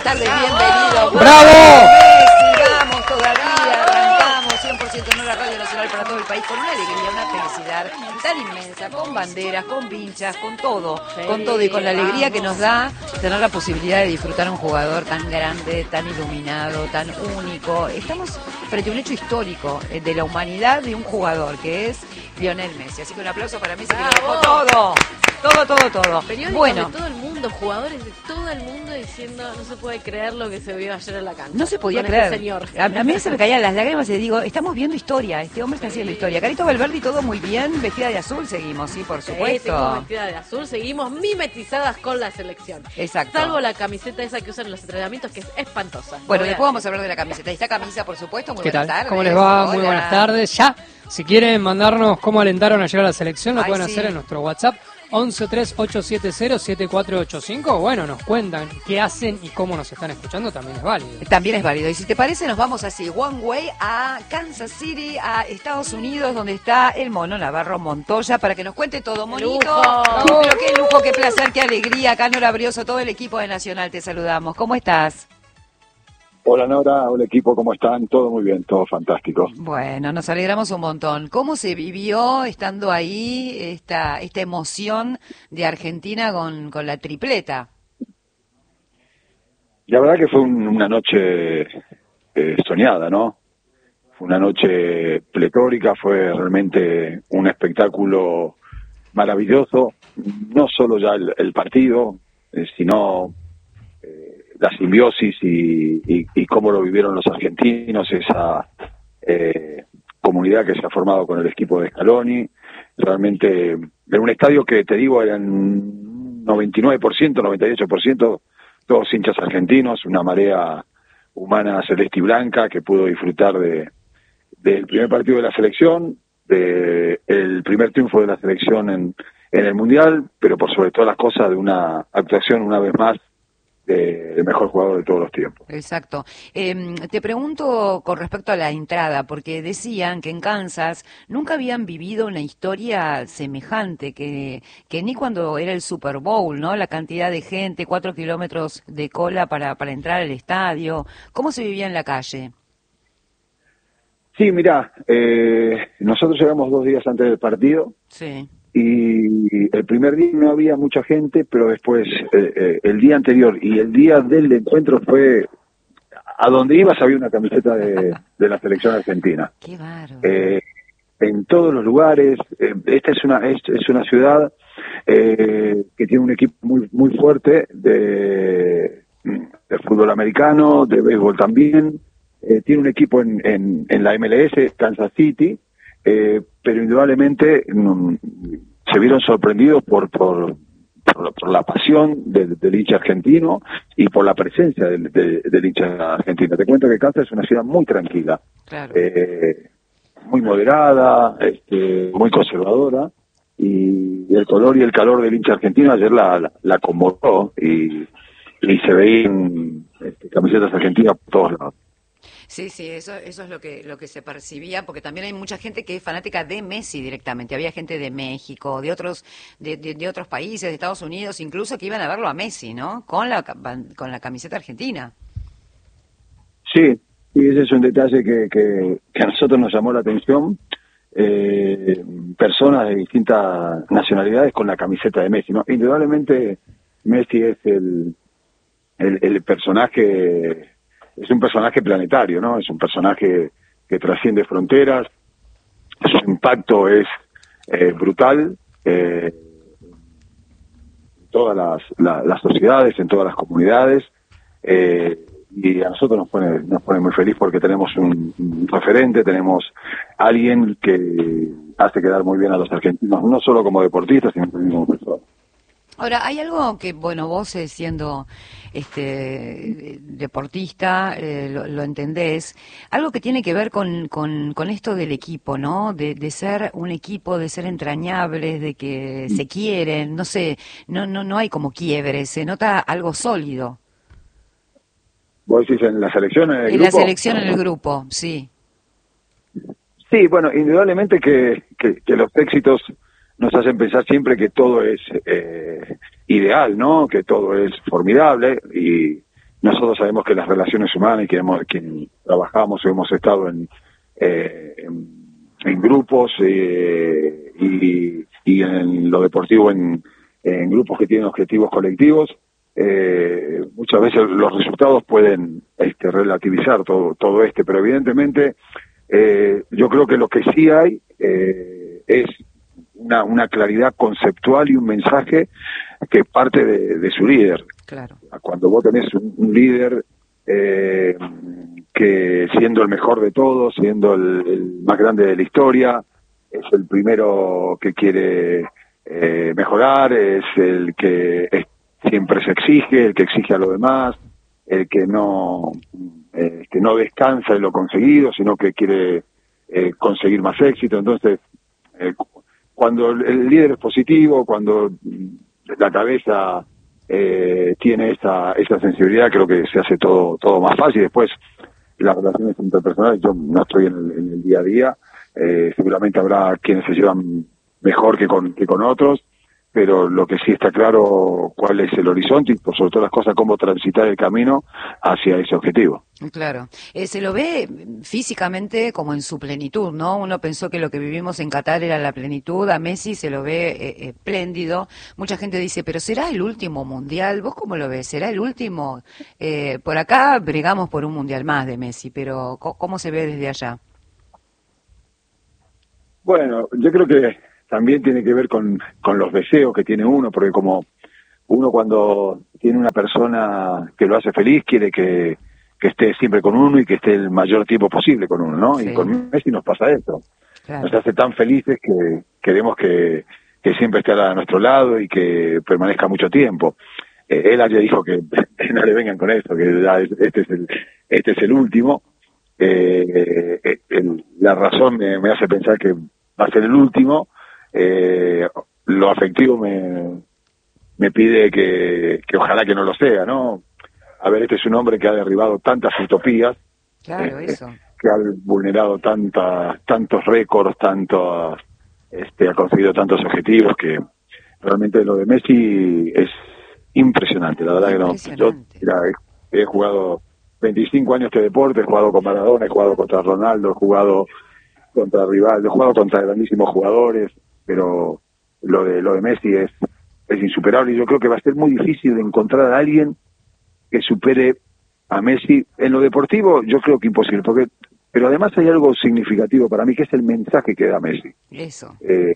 buenas tardes, bienvenidos. ¡Bravo! Vamos todavía, arrancamos 100% en la Radio Nacional para todo el país con una alegría, una felicidad tan inmensa, con banderas, con pinchas, con todo y con la alegría que nos da tener la posibilidad de disfrutar a un jugador tan grande, tan iluminado, tan único. Estamos frente a un hecho histórico de la humanidad de un jugador que es Lionel Messi. Así que un aplauso para Messi que lo dejó todo. Periódicos Bueno, de todo el mundo, jugadores de todo el mundo diciendo no se puede creer lo que se vio ayer en la cancha. no se podía con creer. Este señor. A mí se me caían las lágrimas y digo, estamos viendo historia, este hombre está haciendo historia. Carito Valverde y todo muy bien, vestida de azul seguimos, sí, por supuesto. Seguimos vestida de azul, seguimos mimetizadas con la selección. Exacto. Salvo la camiseta esa que usan en los entrenamientos, que es espantosa. Bueno, después vamos a hablar de la camiseta. Esta camisa, por supuesto, muy ¿Qué buenas tal? tardes. ¿Cómo les va? Hola. Muy buenas tardes. Ya, si quieren mandarnos cómo alentaron a llegar a la selección, lo Ay, pueden sí. hacer en nuestro WhatsApp 1138707485. Bueno, nos cuentan qué hacen y cómo nos están escuchando, también es válido. También es válido. Y si te parece, nos vamos así, one way, a Kansas City, a Estados Unidos, donde está el Mono Navarro Montoya, para que nos cuente todo. Monito, ¡Lujo! pero qué lujo, qué placer, qué alegría. Acá Nora Brioso, todo el equipo de Nacional, te saludamos. ¿Cómo estás? Hola Nora, hola equipo, ¿cómo están? Todo muy bien, todo fantástico. Bueno, nos alegramos un montón. ¿Cómo se vivió estando ahí esta emoción de Argentina con la tripleta? La verdad que fue una noche soñada, ¿no? Fue una noche pletórica, fue realmente un espectáculo maravilloso, no solo ya el partido, sino la simbiosis y cómo lo vivieron los argentinos, esa comunidad que se ha formado con el equipo de Scaloni. Realmente, en un estadio que te digo eran 99%, 98%, todos hinchas argentinos, una marea humana celeste y blanca que pudo disfrutar del primer partido de la selección, del primer triunfo de la selección en el Mundial, pero por sobre todas las cosas de una actuación una vez más el mejor jugador de todos los tiempos. Exacto. Te pregunto con respecto a la entrada, porque decían que en Kansas nunca habían vivido una historia semejante, que ni cuando era el Super Bowl, ¿no? La cantidad de gente, 4 kilómetros de cola para entrar al estadio. ¿Cómo se vivía en la calle? Sí, mirá, nosotros llegamos 2 días antes del partido. Sí. Y el primer día no había mucha gente, pero después, el día anterior y el día del encuentro fue, a donde ibas había una camiseta de la selección argentina. Qué bárbaro. En todos los lugares. Esta es una ciudad que tiene un equipo muy fuerte de fútbol americano, de béisbol también. Tiene un equipo en la MLS, Kansas City. Pero indudablemente se vieron sorprendidos por la pasión del hincha argentino y por la presencia del hincha argentino. Te cuento que Kansas es una ciudad muy tranquila, Claro. muy moderada, muy conservadora, y el color y el calor del hincha argentino ayer la convocó y se veían camisetas argentinas por todos lados. Sí, eso es lo que se percibía, porque también hay mucha gente que es fanática de Messi directamente. Había gente de México, de otros países, de Estados Unidos, incluso que iban a verlo a Messi, ¿no? Con la camiseta argentina. Sí, y ese es un detalle que a nosotros nos llamó la atención. Personas de distintas nacionalidades con la camiseta de Messi, ¿no? Indudablemente Messi es el personaje. Es un personaje planetario, ¿no? Es un personaje que trasciende fronteras. Su impacto es brutal en todas las sociedades, en todas las comunidades. Y a nosotros nos pone muy feliz porque tenemos un referente, tenemos alguien que hace quedar muy bien a los argentinos, no solo como deportistas, sino también como personas. Ahora, hay algo que, bueno, vos siendo deportista, lo entendés, algo que tiene que ver con esto del equipo, ¿no? De ser un equipo, de ser entrañables, de que se quieren, no sé, no hay como quiebre, se nota algo sólido. ¿Vos decís en la selección, en el En grupo? la selección, en el grupo, sí. Sí, bueno, indudablemente que los éxitos nos hacen pensar siempre que todo es ideal, ¿no? Que todo es formidable y nosotros sabemos que las relaciones humanas, y quien trabajamos o hemos estado en grupos y en lo deportivo en grupos que tienen objetivos colectivos, muchas veces los resultados pueden relativizar todo pero evidentemente yo creo que lo que sí hay es una claridad conceptual y un mensaje que parte de su líder. Claro. Cuando vos tenés un líder que siendo el mejor de todos, siendo el más grande de la historia, es el primero que quiere mejorar, es el que siempre se exige, el que exige a los demás, el que no descansa en lo conseguido, sino que quiere conseguir más éxito. Entonces, cuando el líder es positivo, cuando la cabeza tiene esa sensibilidad, creo que se hace todo más fácil. Después, las relaciones interpersonales, yo no estoy en el día a día, seguramente habrá quienes se llevan mejor que con otros, pero lo que sí está claro cuál es el horizonte y por sobre todas las cosas cómo transitar el camino hacia ese objetivo. Claro. Se lo ve físicamente como en su plenitud, ¿no? Uno pensó que lo que vivimos en Qatar era la plenitud, a Messi se lo ve espléndido. Mucha gente dice, pero ¿será el último mundial? ¿Vos cómo lo ves? ¿Será el último? Por acá bregamos por un mundial más de Messi, pero ¿cómo se ve desde allá? Bueno, yo creo que también tiene que ver con los deseos que tiene uno, porque como uno cuando tiene una persona que lo hace feliz, quiere que esté siempre con uno y que esté el mayor tiempo posible con uno, ¿no? Sí. Y con Messi nos pasa esto. Claro. Nos hace tan felices que queremos que siempre esté a nuestro lado y que permanezca mucho tiempo. Él ayer dijo que no le vengan con esto, que ya este es el último. La razón me hace pensar que va a ser el último. Lo afectivo me pide que ojalá que no lo sea, ¿no? A ver, este es un hombre que ha derribado tantas utopías, claro, eso. Que ha vulnerado tantos récords, ha conseguido tantos objetivos, que realmente lo de Messi es impresionante. La verdad que no. Yo he jugado 25 años este deporte, he jugado con Maradona, he jugado contra Ronaldo, he jugado contra rivales, he jugado contra grandísimos jugadores, pero lo de Messi es insuperable y yo creo que va a ser muy difícil de encontrar a alguien que supere a Messi. En lo deportivo yo creo que imposible, pero además hay algo significativo para mí, que es el mensaje que da Messi. Eso.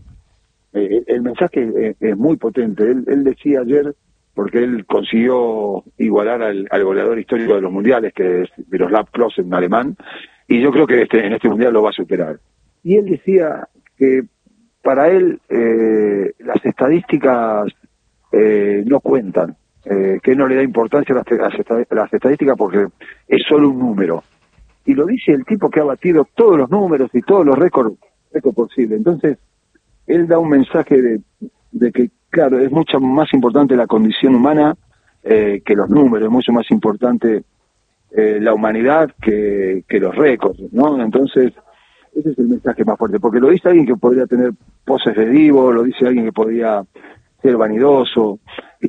El mensaje es muy potente. Él decía ayer, porque él consiguió igualar al goleador histórico de los mundiales, que es Miroslav Klose, en alemán, y yo creo que en este mundial lo va a superar. Y él decía que para él las estadísticas no cuentan, que él no le da importancia a las estadísticas porque es solo un número. Y lo dice el tipo que ha batido todos los números y todos los récords posibles. Entonces, él da un mensaje de que, claro, es mucho más importante la condición humana que los números, es mucho más importante la humanidad que los récords, ¿no? Entonces, ese es el mensaje más fuerte, porque lo dice alguien que podría tener poses de divo, lo dice alguien que podría ser vanidoso,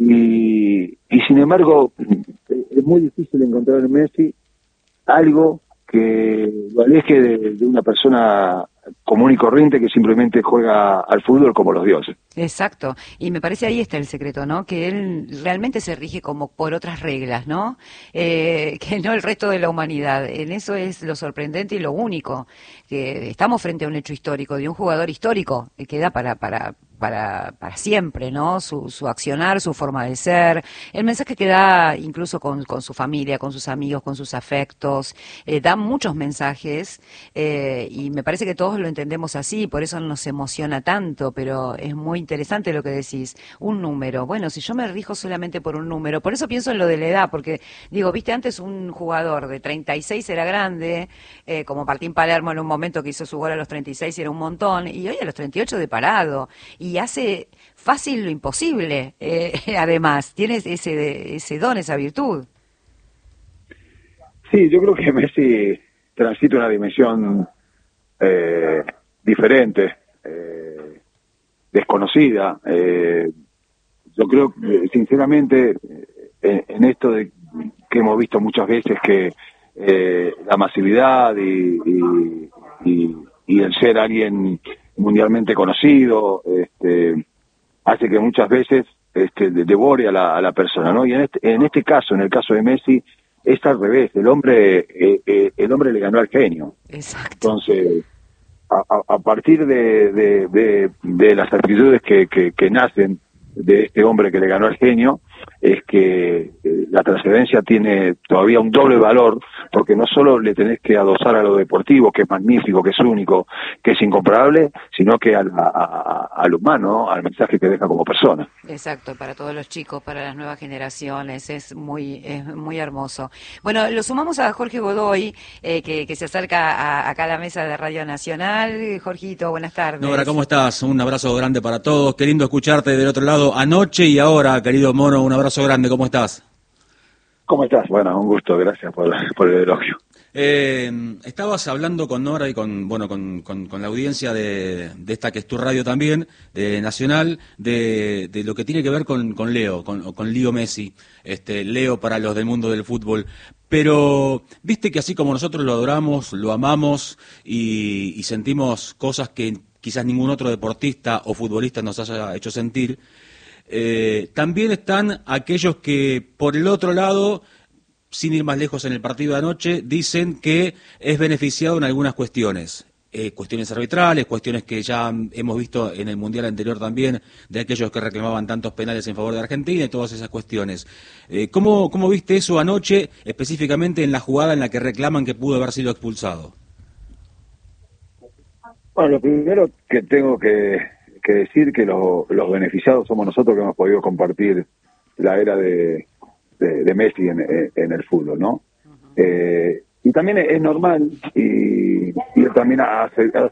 y sin embargo, es muy difícil encontrar en Messi algo que lo aleje de una persona común y corriente que simplemente juega al fútbol como los dioses. Exacto, y me parece ahí está el secreto, ¿no? Que él realmente se rige como por otras reglas, ¿no? Que no el resto de la humanidad. En eso es lo sorprendente y lo único, que estamos frente a un hecho histórico, de un jugador histórico, que queda para siempre, ¿no? Su accionar, su forma de ser, el mensaje que da incluso con su familia, con sus amigos, con sus afectos, da muchos mensajes, y me parece que todos lo entendemos así, por eso nos emociona tanto, pero es muy interesante lo que decís, un número. Bueno, si yo me rijo solamente por un número, por eso pienso en lo de la edad, porque digo, viste, antes un jugador de 36 era grande, como Martín Palermo en un momento que hizo su gol a los 36 era un montón, y hoy a los 38 de parado, y hace fácil lo imposible, además, tienes ese don, esa virtud. Sí, yo creo que Messi transita una dimensión diferente, desconocida. Yo creo, sinceramente, en esto de que hemos visto muchas veces que la masividad y el ser alguien mundialmente conocido hace que muchas veces devore a la persona, ¿no? Y en este caso, en el caso de Messi, es al revés. El hombre le ganó al genio. Exacto. Entonces, a partir de las actitudes que nacen de este hombre que le ganó al genio, es que la trascendencia tiene todavía un doble valor, porque no solo le tenés que adosar a lo deportivo, que es magnífico, que es único, que es incomparable, sino que al humano, al mensaje que deja como persona. Exacto, para todos los chicos, para las nuevas generaciones, es muy hermoso. Bueno, lo sumamos a Jorge Godoy, que se acerca acá a la mesa de Radio Nacional. Jorgito, buenas tardes. Nora, ¿cómo estás? Un abrazo grande para todos. Qué lindo escucharte del otro lado anoche y ahora, querido Mono, un abrazo grande. ¿Cómo estás? ¿Cómo estás? Bueno, un gusto, gracias por el elogio. Estabas hablando con Nora y con la audiencia de esta que es tu radio también, de Nacional, de lo que tiene que ver con Leo, con Leo Messi, Leo para los del mundo del fútbol. Pero viste que así como nosotros lo adoramos, lo amamos y sentimos cosas que quizás ningún otro deportista o futbolista nos haya hecho sentir, también están aquellos que por el otro lado, sin ir más lejos en el partido de anoche, dicen que es beneficiado en algunas cuestiones. Cuestiones arbitrales, cuestiones que ya hemos visto en el Mundial anterior también, de aquellos que reclamaban tantos penales en favor de Argentina y todas esas cuestiones. ¿Cómo viste eso anoche, específicamente en la jugada en la que reclaman que pudo haber sido expulsado? Bueno, lo primero que tengo que decir que los beneficiados somos nosotros, que hemos podido compartir la era de Messi en el fútbol, ¿no? Y también es normal, y él también ha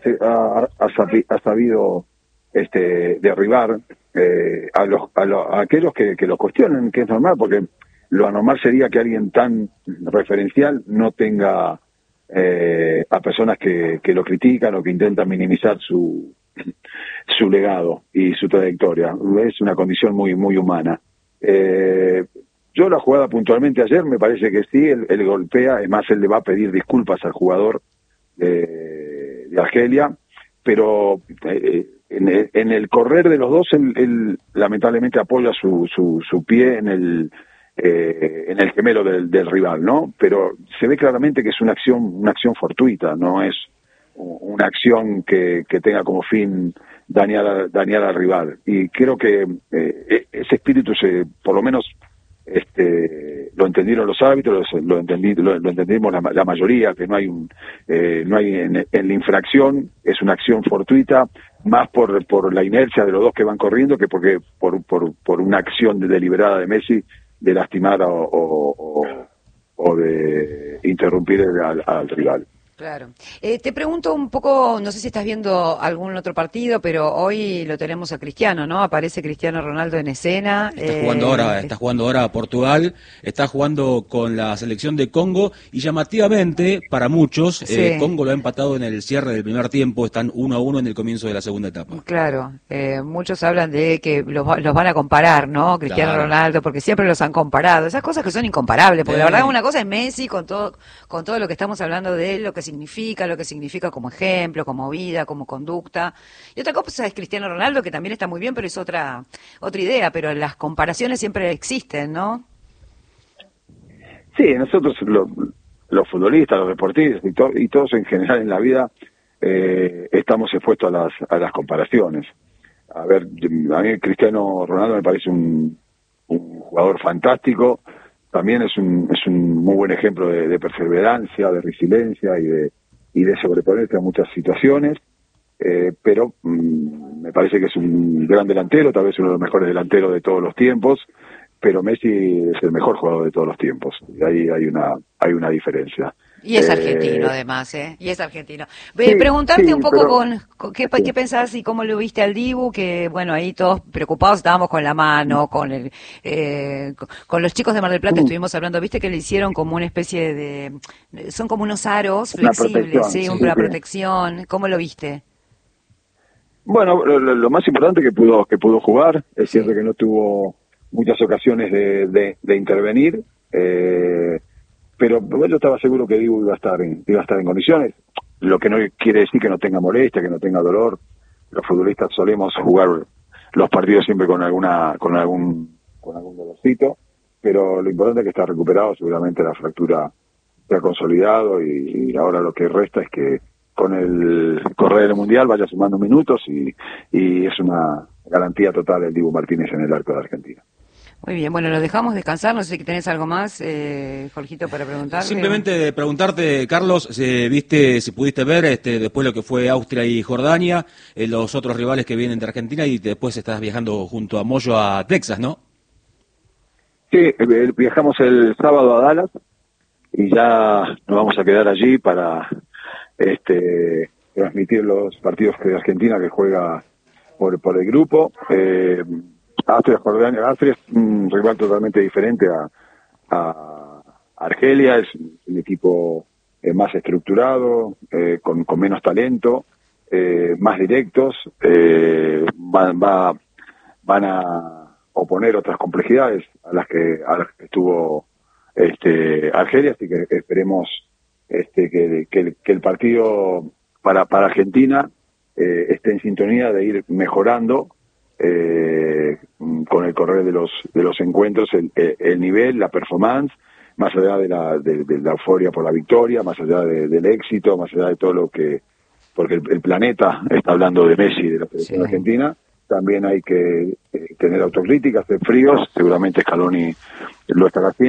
sabido derribar a aquellos que lo cuestionan, que es normal, porque lo anormal sería que alguien tan referencial no tenga a personas que lo critican o que intentan minimizar su legado y su trayectoria. Es una condición muy, muy humana. Yo la jugada puntualmente ayer me parece que sí, él golpea, además él le va a pedir disculpas al jugador de Argelia, pero en el correr de los dos él lamentablemente apoya su pie en el gemelo del rival, ¿no? Pero se ve claramente que es una acción fortuita, no es una acción que tenga como fin dañar al rival. Y creo que ese espíritu por lo menos lo entendieron los árbitros, lo entendimos la mayoría, que no hay en la infracción, es una acción fortuita, más por la inercia de los dos que van corriendo que porque por una acción deliberada de Messi de lastimar o de interrumpir al rival. Claro. Te pregunto un poco, no sé si estás viendo algún otro partido, pero hoy lo tenemos a Cristiano, ¿no? Aparece Cristiano Ronaldo en escena. Está jugando ahora a Portugal, está jugando con la selección de Congo y llamativamente, para muchos, sí. Congo lo ha empatado en el cierre del primer tiempo, están 1-1 en el comienzo de la segunda etapa. Claro, muchos hablan de que los van a comparar, ¿no? Cristiano Ronaldo, porque siempre los han comparado. Esas cosas que son incomparables, porque la verdad una cosa es Messi con todo lo que estamos hablando de él, lo que significa como ejemplo, como vida, como conducta. Y otra cosa es Cristiano Ronaldo, que también está muy bien, pero es otra idea, pero las comparaciones siempre existen, ¿no? Sí, nosotros los futbolistas, los deportistas y todos en general en la vida estamos expuestos a las comparaciones. A ver, a mí Cristiano Ronaldo me parece un jugador fantástico. También es un muy buen ejemplo de perseverancia, de resiliencia y de sobreponerse a muchas situaciones, pero me parece que es un gran delantero, tal vez uno de los mejores delanteros de todos los tiempos, pero Messi es el mejor jugador de todos los tiempos, y ahí hay una diferencia. Y es argentino, además, ¿eh? Y es argentino. Preguntarte un poco con qué pensás y cómo lo viste al Dibu, que, bueno, ahí todos preocupados estábamos con la mano, con los chicos de Mar del Plata estuvimos hablando, viste que le hicieron como una especie son como unos aros flexibles, ¿sí? Una protección. ¿Cómo lo viste? Bueno, lo más importante que pudo jugar, es cierto que no tuvo muchas ocasiones de intervenir, pero yo estaba seguro que Dibu iba a estar en condiciones, lo que no quiere decir que no tenga molestia, que no tenga dolor. Los futbolistas solemos jugar los partidos siempre con algún dolorcito, pero lo importante es que está recuperado. Seguramente la fractura se ha consolidado y ahora lo que resta es que con el correr del Mundial vaya sumando minutos y es una garantía total el Dibu Martínez en el arco de Argentina. Muy bien, bueno, lo dejamos descansar, no sé si tenés algo más, Jorgito, para preguntar. Simplemente preguntarte, Carlos, si pudiste ver después lo que fue Austria y Jordania, los otros rivales que vienen de Argentina y después estás viajando junto a Moyo a Texas, ¿no? Sí, viajamos el sábado a Dallas y ya nos vamos a quedar allí para transmitir los partidos de Argentina que juega por el grupo. Austria es un rival totalmente diferente a Argelia, es un equipo más estructurado, con menos talento, más directos, van a oponer otras complejidades a las que estuvo Argelia, así que esperemos que el partido para Argentina esté en sintonía de ir mejorando con el correr de los encuentros el nivel, la performance, más allá de la euforia por la victoria, más allá del éxito, más allá de todo lo que, porque el planeta está hablando de Messi y de la selección argentina. También hay que tener autocrítica, ser fríos, seguramente Scaloni lo estará haciendo.